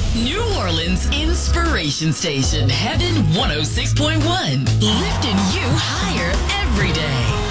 New Orleans Inspiration Station, Heaven 106.1. Lifting you higher every day.